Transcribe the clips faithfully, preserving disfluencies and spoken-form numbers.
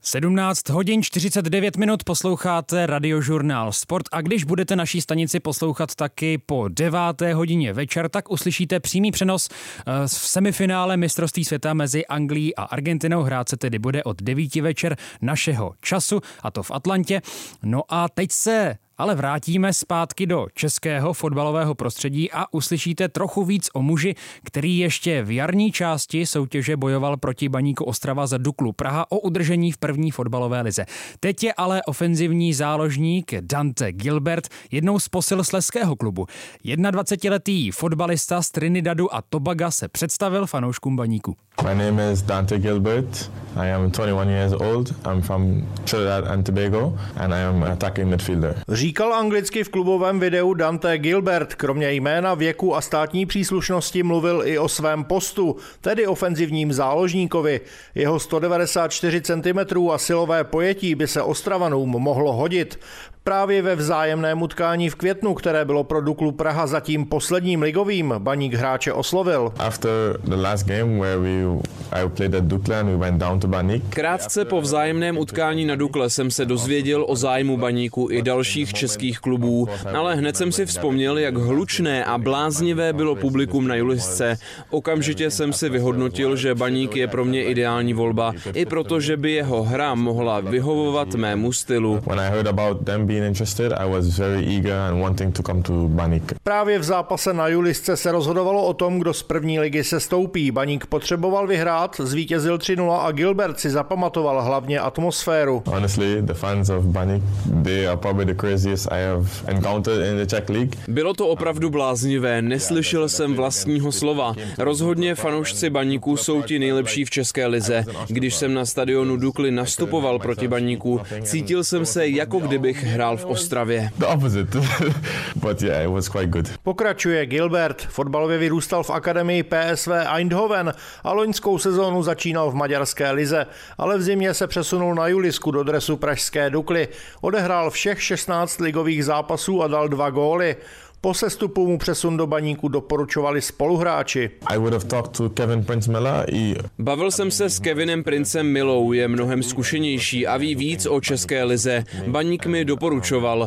sedmnáct hodin čtyřicet devět minut posloucháte Radiožurnál Sport a když budete naší stanici poslouchat taky po deváté hodině večer, tak uslyšíte přímý přenos v semifinále mistrovství světa mezi Anglií a Argentinou. Hrát se tedy bude od devíti večer našeho času, a to v Atlantě. No a teď se ale vrátíme zpátky do českého fotbalového prostředí a uslyšíte trochu víc o muži, který ještě v jarní části soutěže bojoval proti Baníku Ostrava za Duklu Praha o udržení v první fotbalové lize. Teď je ale ofenzivní záložník Dante Gilbert jednou z posil slezského klubu. dvacetiletý fotbalista z Trinidadu a Tobaga se představil fanouškům Baníku. My name is Dante Gilbert. I am twenty-one years old. I'm from Trinidad and Tobago and I am an attacking midfielder. Říkal anglicky v klubovém videu Dante Gilbert. Kromě jména, věku a státní příslušnosti mluvil i o svém postu, tedy ofenzivním záložníkovi. Jeho sto devadesát čtyři centimetrů a silové pojetí by se Ostravanům mohlo hodit. Právě ve vzájemném utkání v květnu, které bylo pro Duklu Praha zatím posledním ligovým, Baník hráče oslovil. After the last game where we I played at Dukle and we went down to Baník. Krátce po vzájemném utkání na Dukle jsem se dozvěděl o zájmu Baníku i dalších českých klubů, ale hned jsem si vzpomněl, jak hlučné a bláznivé bylo publikum na Julisce. Okamžitě jsem si vyhodnotil, že Baník je pro mě ideální volba, i proto, že by jeho hra mohla vyhovovat mému stylu. When I heard about them being interested, I was very eager and wanting to come to Baník. Právě v zápase na Julisce se rozhodovalo o tom, kdo z první ligy se stoupí. Baník potřeboval vyhrát, zvítězil tři nula a Gilbert si zapamatoval hlavně atmosféru. Honestly, the fans of Baník, they are probably the craziest I have encountered in the Czech League. Bylo to opravdu bláznivé, neslyšel jsem vlastního slova. Rozhodně fanoušci Baníku jsou ti nejlepší v české lize. Když jsem na stadionu Dukly nastupoval proti Baníku, cítil jsem se, jako kdybych hrál v Ostravě. The opposite. But yeah, it was quite good. Pokračuje Gilbert. Fotbalově vyrůstal v akademii P S V Eindhoven a loňskou sezónu začínal v maďarské lize, ale v zimě se přesunul na Julisku do dresu pražské Dukly. Odehrál všech šestnáct ligových zápasů a dal dva góly. Po sestupu mu přesun do Baníku doporučovali spoluhráči. I would have talked to Kevin Prince Miller. He... Bavil jsem se s Kevinem Princem Millou, je mnohem zkušenější a ví víc o české lize. Baník mi doporučoval.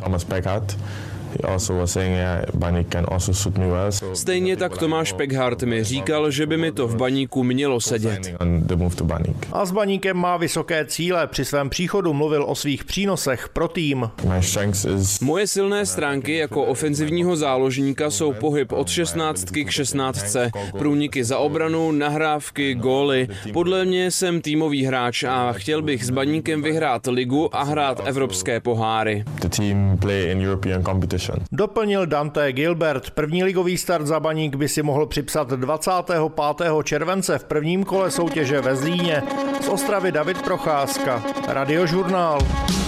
Stejně tak Tomáš Pekhart mi říkal, že by mi to v Baníku mělo sedět. A s Baníkem má vysoké cíle. Při svém příchodu mluvil o svých přínosech pro tým. Moje silné stránky jako ofenzivního záložníka jsou pohyb od šestnáctky k šestnáctce, průniky za obranu, nahrávky, góly. Podle mě jsem týmový hráč a chtěl bych s Baníkem vyhrát ligu a hrát evropské poháry. Doplnil Dante Gilbert. První ligový start za Baník by si mohl připsat dvacátého pátého července v prvním kole soutěže ve Zlíně. Z Ostravy David Procházka, Radiožurnál.